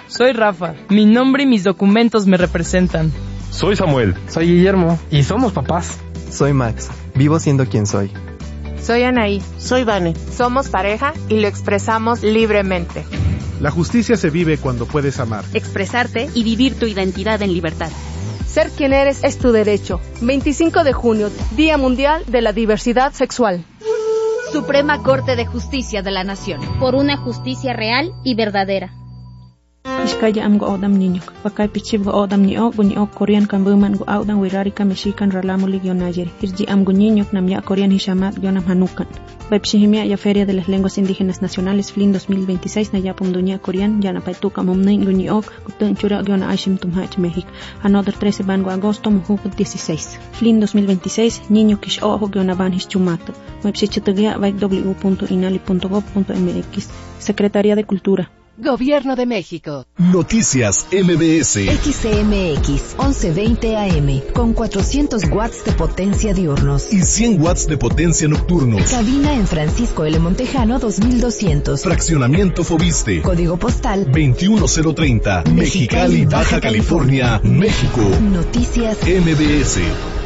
Soy Rafa. Mi nombre y mis documentos me representan. Soy Samuel. Soy Guillermo. Y somos papás. Soy Max. Vivo siendo quien soy. Soy Anaí. Soy Vane. Somos pareja y lo expresamos libremente. La justicia se vive cuando puedes amar, expresarte y vivir tu identidad en libertad. Ser quien eres es tu derecho. 25 de junio, Día Mundial de la Diversidad Sexual. Suprema Corte de Justicia de la Nación. Por una justicia real y verdadera. Iskaya am go odam niño. Pakai pichib go odam niok Korean kambuman go odam wirarika mexican ralamo ligionayer. Irji am go niño namya Korean hishamat gionam hanukan. Baipshihimia ya Feria de las Lenguas Indígenas Nacionales FLIN 2026 na yapum dunia Korean yana paituka momnein go niok gutun chura giona ashim tumhach México. Another 13 ban go agosto muhuk 16. FLIN 2026 niño kish ojo giona ban hischumato. Baipshichitugia www.inali.gov.mx. Secretaría de Cultura. Gobierno de México. Noticias MBS. XCMX 1120 AM con 400 watts de potencia diurnos y 100 watts de potencia nocturnos. Cabina en Francisco L. Montejano 2200. Fraccionamiento Fobiste. Código postal 21030. Mexicali, Baja California, México. Noticias MBS.